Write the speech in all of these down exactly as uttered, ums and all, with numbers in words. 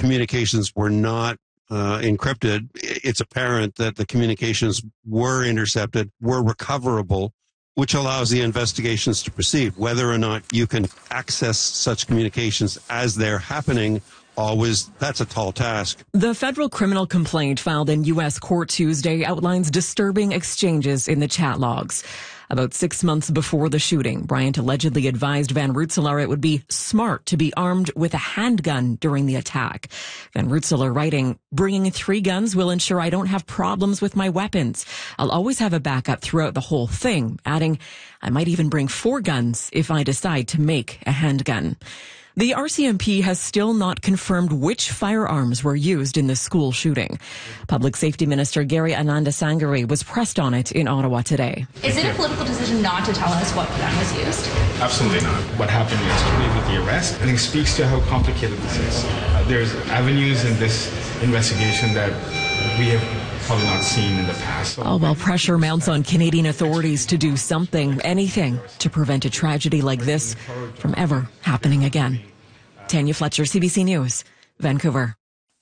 communications were not uh, encrypted, it's apparent that the communications were intercepted, were recoverable, which allows the investigations to proceed. Whether or not you can access such communications as they're happening, always, that's a tall task. The federal criminal complaint filed in U S court Tuesday outlines disturbing exchanges in the chat logs. About six months before the shooting, Bryant allegedly advised Van Rensselaer it would be smart to be armed with a handgun during the attack. Van Rensselaer writing, "Bringing three guns will ensure I don't have problems with my weapons. I'll always have a backup throughout the whole thing," adding, "I might even bring four guns if I decide to make a handgun." The R C M P has still not confirmed which firearms were used in the school shooting. Public Safety Minister Gary Anandasangari was pressed on it in Ottawa today. Is it a political decision not to tell us what gun was used? Absolutely not. What happened yesterday with the arrest, I think, speaks to how complicated this is. Uh, there's avenues in this investigation that we have probably not seen in the past. Oh, while pressure mounts on Canadian authorities to do something, anything, to prevent a tragedy like this from ever happening again. Tanya Fletcher, C B C News, Vancouver.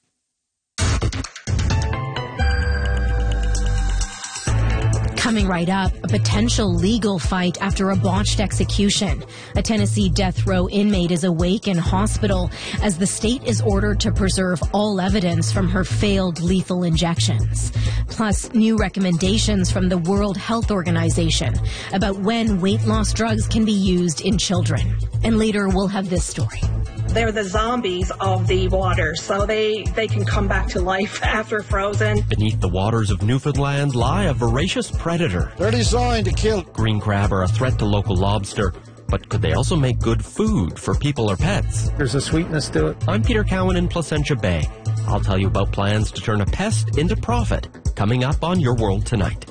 Coming right up, a potential legal fight after a botched execution. A Tennessee death row inmate is awake in hospital as the state is ordered to preserve all evidence from her failed lethal injections. Plus, new recommendations from the World Health Organization about when weight loss drugs can be used in children. And later, we'll have this story. They're the zombies of the water, so they, they can come back to life after frozen. Beneath the waters of Newfoundland lie a voracious predator. They're designed to kill. Green crab are a threat to local lobster, but could they also make good food for people or pets? There's a sweetness to it. I'm Peter Cowan in Placentia Bay. I'll tell you about plans to turn a pest into profit, coming up on Your World Tonight.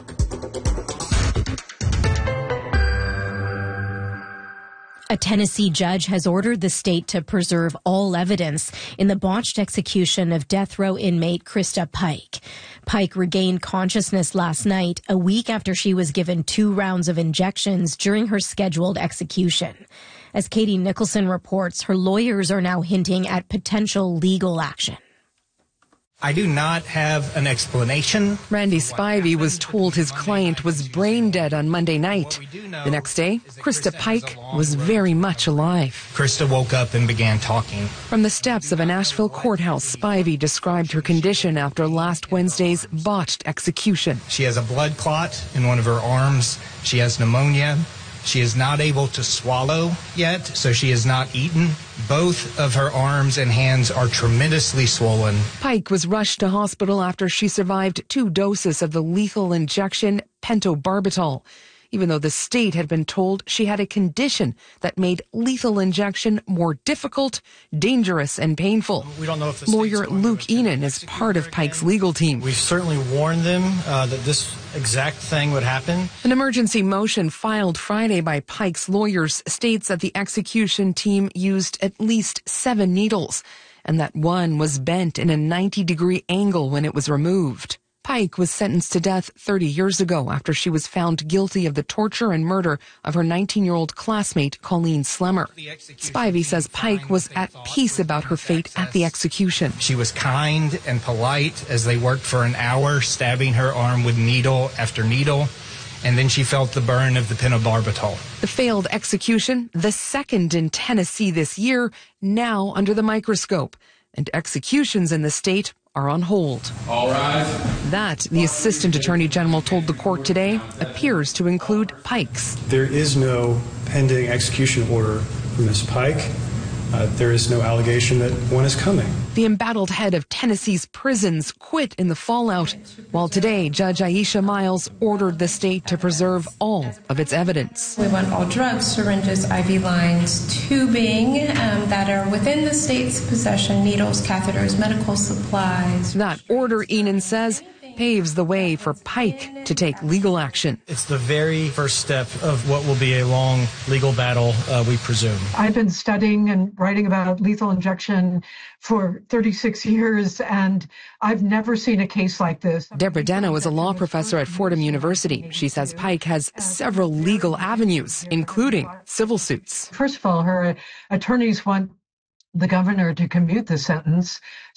A Tennessee judge has ordered the state to preserve all evidence in the botched execution of death row inmate Krista Pike. Pike regained consciousness last night, a week after she was given two rounds of injections during her scheduled execution. As Katie Nicholson reports, her lawyers are now hinting at potential legal action. I do not have an explanation. Randy Spivey was told his client was brain dead on Monday night. The next day, Krista Pike was very much alive. Krista woke up and began talking. From the steps of a Nashville courthouse, Spivey described her condition after last Wednesday's botched execution. She has a blood clot in one of her arms. She has pneumonia. She is not able to swallow yet, so she has not eaten. Both of her arms and hands are tremendously swollen. Pike was rushed to hospital after she survived two doses of the lethal injection pentobarbital, even though the state had been told she had a condition that made lethal injection more difficult, dangerous, and painful. We don't know if the Lawyer Luke Enan is part of Pike's legal team. We've certainly warned them uh, that this exact thing would happen. An emergency motion filed Friday by Pike's lawyers states that the execution team used at least seven needles and that one was bent in a ninety degree angle when it was removed. Pike was sentenced to death thirty years ago after she was found guilty of the torture and murder of her nineteen-year-old classmate, Colleen Slemmer. Spivey says Pike was at peace about her fate at the execution. She was kind and polite as they worked for an hour, stabbing her arm with needle after needle, and then she felt the burn of the pentobarbital. The failed execution, the second in Tennessee this year, now under the microscope, and executions in the state are on hold. All rise. That, the Assistant Attorney General told the court today, appears to include Pike's. There is no pending execution order for Miz Pike. Uh, there is no allegation that one is coming. The embattled head of Tennessee's prisons quit in the fallout, while today Judge Aisha Miles ordered the state to preserve all of its evidence. We want all drugs, syringes, I V lines, tubing um, that are within the state's possession, needles, catheters, medical supplies. That order, Enan says, paves the way for Pike to take legal action. It's the very first step of what will be a long legal battle, uh, we presume. I've been studying and writing about lethal injection for thirty-six years, and I've never seen a case like this. Deborah Deno is a law professor at Fordham University. She says Pike has several legal avenues, including civil suits. First of all, her attorneys want the governor to commute the sentence.